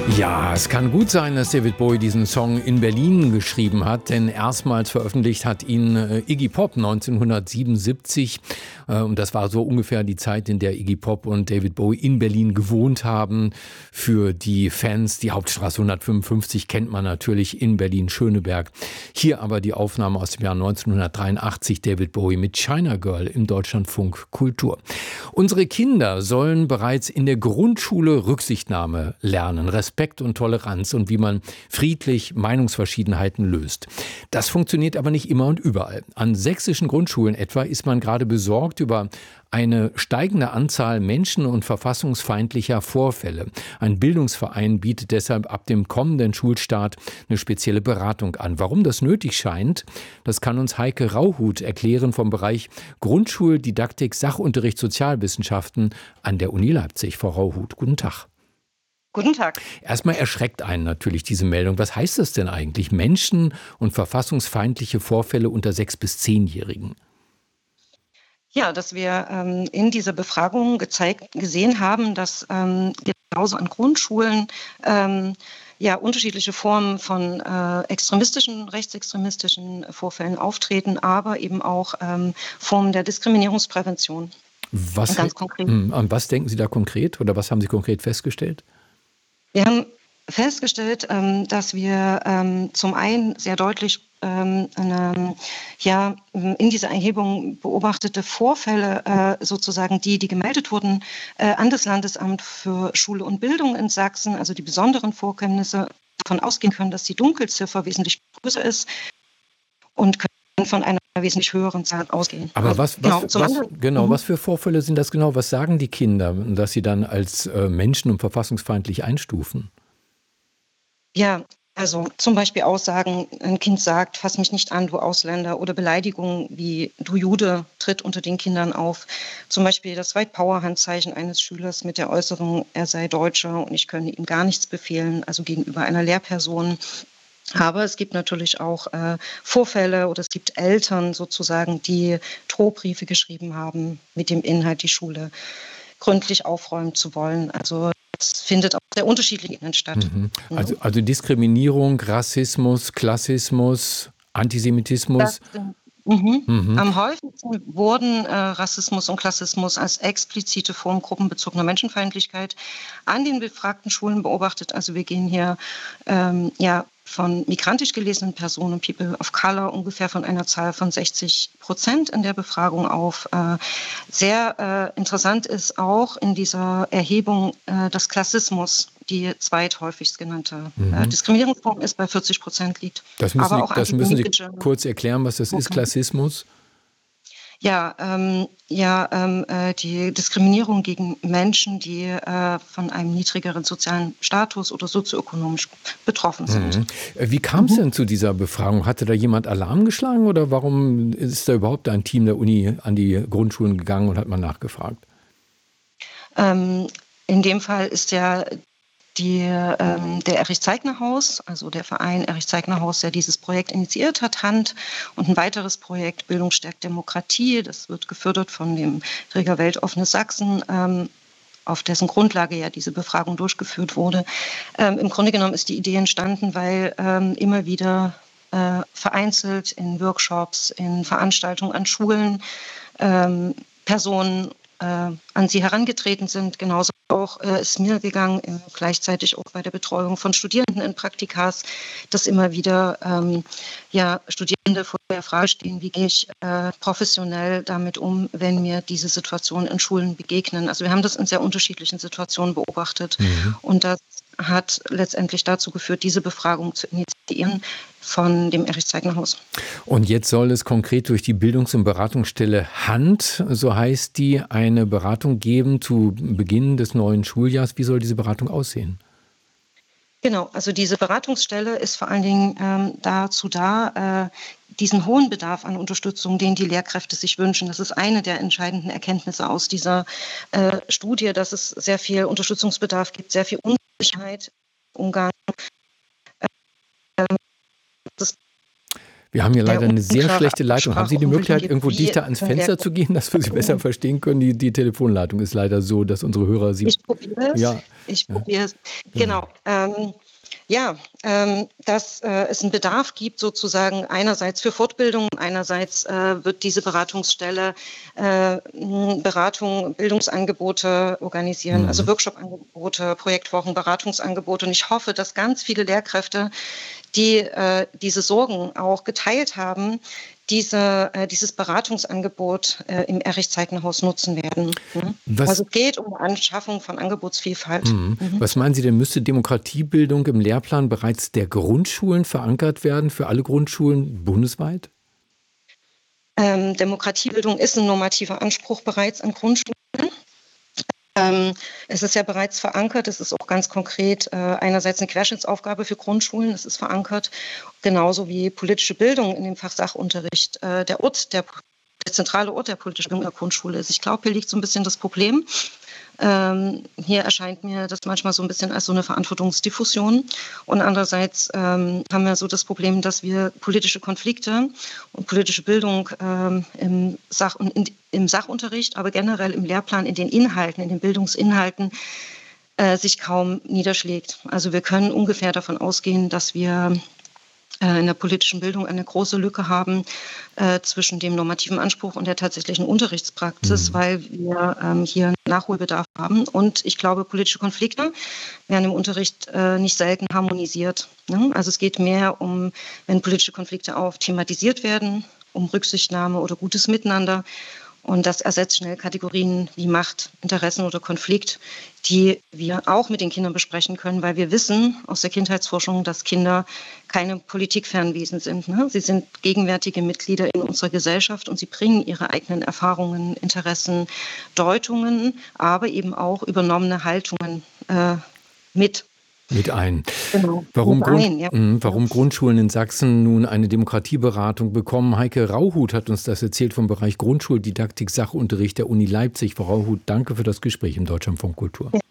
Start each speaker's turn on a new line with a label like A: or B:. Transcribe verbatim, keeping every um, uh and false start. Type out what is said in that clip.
A: Ja, es kann gut sein, dass David Bowie diesen Song in Berlin geschrieben hat, denn erstmals veröffentlicht hat ihn äh, Iggy Pop neunzehnhundertsiebenundsiebzig. Äh, und das war so ungefähr die Zeit, in der Iggy Pop und David Bowie in Berlin gewohnt haben. Für die Fans, die Hauptstraße hundertfünfundfünfzig kennt man natürlich in Berlin-Schöneberg. Hier aber die Aufnahme aus dem Jahr neunzehnhundertdreiundachtzig, David Bowie mit China Girl im Deutschlandfunk Kultur. Unsere Kinder sollen bereits in der Grundschule Rücksichtnahme lernen, Respekt und Toleranz und wie man friedlich Meinungsverschiedenheiten löst. Das funktioniert aber nicht immer und überall. An sächsischen Grundschulen etwa ist man gerade besorgt über eine steigende Anzahl menschen- und verfassungsfeindlicher Vorfälle. Ein Bildungsverein bietet deshalb ab dem kommenden Schulstart eine spezielle Beratung an. Warum das nötig scheint, das kann uns Heike Rauhut erklären vom Bereich Grundschuldidaktik, Sachunterricht, Sozialwissenschaften an der Uni Leipzig. Frau Rauhut, guten Tag.
B: Guten Tag.
A: Erstmal erschreckt einen natürlich diese Meldung. Was heißt das denn eigentlich? Menschen- und verfassungsfeindliche Vorfälle unter sechs- bis zehnjährigen?
B: Ja, dass wir ähm, in dieser Befragung gezeigt, gesehen haben, dass ähm, genauso an Grundschulen ähm, ja, unterschiedliche Formen von äh, extremistischen, rechtsextremistischen Vorfällen auftreten, aber eben auch ähm, Formen der Diskriminierungsprävention.
A: Was,
B: Ganz konkret.
A: Hm, an was denken Sie da konkret oder was haben Sie konkret festgestellt?
B: Wir haben festgestellt, ähm, dass wir ähm, zum einen sehr deutlich ähm, eine, ja, in dieser Erhebung beobachtete Vorfälle äh, sozusagen, die, die gemeldet wurden äh, an das Landesamt für Schule und Bildung in Sachsen, also die besonderen Vorkommnisse, davon ausgehen können, dass die Dunkelziffer wesentlich größer ist und können von einer wesentlich höheren Zahl ausgehen.
A: Aber was, was,
B: genau,
A: was,
B: anderen,
A: genau,
B: mhm.
A: was für Vorfälle sind das genau? Was sagen die Kinder, dass sie dann als äh, menschen- und verfassungsfeindlich einstufen?
B: Ja, also zum Beispiel Aussagen, ein Kind sagt, fass mich nicht an, du Ausländer, oder Beleidigungen wie du Jude tritt unter den Kindern auf. Zum Beispiel das White Power Handzeichen eines Schülers mit der Äußerung, er sei Deutscher und ich könne ihm gar nichts befehlen, also gegenüber einer Lehrperson. Aber es gibt natürlich auch äh, Vorfälle oder es gibt Eltern sozusagen, die Drohbriefe geschrieben haben mit dem Inhalt, die Schule gründlich aufräumen zu wollen. Also das findet auf sehr unterschiedlichen Ebenen statt.
A: Mhm. Also, also Diskriminierung, Rassismus, Klassismus, Antisemitismus.
B: Das, mhm.
A: Mhm.
B: Am häufigsten wurden äh, Rassismus und Klassismus als explizite Form gruppenbezogener Menschenfeindlichkeit an den befragten Schulen beobachtet. Also wir gehen hier ähm, ja von migrantisch gelesenen Personen, People of Color, ungefähr von einer Zahl von sechzig Prozent in der Befragung auf. Äh, sehr äh, interessant ist auch in dieser Erhebung äh, das Klassismus, die zweithäufigst genannte
A: Mhm.
B: äh, Diskriminierungsform ist, bei vierzig Prozent liegt.
A: Das müssen,
B: Aber
A: Sie,
B: auch
A: das müssen Sie
B: antisemitische.
A: kurz erklären, was das ist, Klassismus.
B: Ja, ähm, ja ähm, äh, die Diskriminierung gegen Menschen, die äh, von einem niedrigeren sozialen Status oder sozioökonomisch betroffen sind.
A: Mhm. Wie kam es
B: Mhm.
A: denn zu dieser Befragung? Hatte da jemand Alarm geschlagen oder warum ist da überhaupt ein Team der Uni an die Grundschulen gegangen und hat mal nachgefragt?
B: Ähm, in dem Fall ist ja die, ähm, der Erich-Zeigner-Haus, also der Verein Erich-Zeigner-Haus, der dieses Projekt initiiert hat, Hand, und ein weiteres Projekt Bildung stärkt Demokratie, das wird gefördert von dem Träger Weltoffenes Sachsen, ähm, auf dessen Grundlage ja diese Befragung durchgeführt wurde. Ähm, im Grunde genommen ist die Idee entstanden, weil ähm, immer wieder äh, vereinzelt in Workshops, in Veranstaltungen an Schulen ähm, Personen äh, an sie herangetreten sind. Genauso auch äh, ist mir gegangen, äh, gleichzeitig auch bei der Betreuung von Studierenden in Praktikas, dass immer wieder ähm, ja, Studierende vor der Frage stehen, wie gehe ich äh, professionell damit um, wenn mir diese Situationen in Schulen begegnen. Also wir haben das in sehr unterschiedlichen Situationen beobachtet.
A: Mhm.
B: Und das hat letztendlich dazu geführt, diese Befragung zu initiieren von dem Erich-Zeigner-Haus.
A: Und jetzt soll es konkret durch die Bildungs- und Beratungsstelle Hand, so heißt die, eine Beratung geben zu Beginn des neuen Schuljahrs. Wie soll diese Beratung aussehen?
B: Genau, also diese Beratungsstelle ist vor allen Dingen ähm, dazu da, äh, diesen hohen Bedarf an Unterstützung, den die Lehrkräfte sich wünschen. Das ist eine der entscheidenden Erkenntnisse aus dieser äh, Studie, dass es sehr viel Unterstützungsbedarf gibt, sehr viel Unsicherheit im Umgang. Äh, das
A: Wir haben hier leider eine sehr
B: unklare
A: schlechte Leitung. Haben Sie die Möglichkeit, irgendwo
B: Wie
A: dichter ans
B: können wir-
A: Fenster zu gehen, dass wir Sie besser verstehen können? Die, die Telefonleitung ist leider so, dass unsere Hörer Sie...
B: Ich probiere es.
A: Ja.
B: Ich probiere es. Genau. Ähm, ja, ähm, dass äh, es einen Bedarf gibt, sozusagen einerseits für Fortbildung, einerseits äh, wird diese Beratungsstelle äh, Beratung, Bildungsangebote organisieren,
A: Mhm.
B: also Workshop-Angebote, Projektwochen, Beratungsangebote. Und ich hoffe, dass ganz viele Lehrkräfte, die äh, diese Sorgen auch geteilt haben, diese, äh, dieses Beratungsangebot äh, im Erich-Zeigner-Haus nutzen werden. Ne?
A: Was-
B: Also es geht um die Anschaffung von Angebotsvielfalt.
A: Mhm. Was meinen Sie denn, müsste Demokratiebildung im Lehrplan bereits der Grundschulen verankert werden, für alle Grundschulen bundesweit?
B: Ähm, Demokratiebildung ist ein normativer Anspruch bereits an Grundschulen. Ähm, es ist ja bereits verankert, es ist auch ganz konkret äh, einerseits eine Querschnittsaufgabe für Grundschulen, es ist verankert, genauso wie politische Bildung in dem Fach Sachunterricht äh, der Ort, der, der zentrale Ort der politischen Bildung der Grundschule ist. Ich glaube, hier liegt so ein bisschen das Problem. Ähm, hier erscheint mir das manchmal so ein bisschen als so eine Verantwortungsdiffusion. Und andererseits ähm, haben wir so das Problem, dass wir politische Konflikte und politische Bildung ähm, im, Sach- und in, im Sachunterricht, aber generell im Lehrplan, in den Inhalten, in den Bildungsinhalten, äh, sich kaum niederschlägt. Also wir können ungefähr davon ausgehen, dass wir äh, in der politischen Bildung eine große Lücke haben äh, zwischen dem normativen Anspruch und der tatsächlichen Unterrichtspraxis,
A: Mhm.
B: weil wir ähm, hier Nachholbedarf haben. Und ich glaube, politische Konflikte werden im Unterricht äh, nicht selten harmonisiert. Ne? Also es geht mehr um, wenn politische Konflikte auch thematisiert werden, um Rücksichtnahme oder gutes Miteinander. Und das ersetzt schnell Kategorien wie Macht, Interessen oder Konflikt, die wir auch mit den Kindern besprechen können, weil wir wissen aus der Kindheitsforschung, dass Kinder keine politikfernwesen sind. Ne? Sie sind gegenwärtige Mitglieder in unserer Gesellschaft und sie bringen ihre eigenen Erfahrungen, Interessen, Deutungen, aber eben auch übernommene Haltungen äh, mit.
A: Mit ein.
B: Genau.
A: Warum,
B: Mit
A: Grund,
B: ein, ja.
A: mh, warum Grundschulen in Sachsen nun eine Demokratieberatung bekommen? Heike Rauhut hat uns das erzählt vom Bereich Grundschuldidaktik, Sachunterricht der Uni Leipzig. Frau Rauhut, danke für das Gespräch im Deutschlandfunk Kultur.
B: Ja.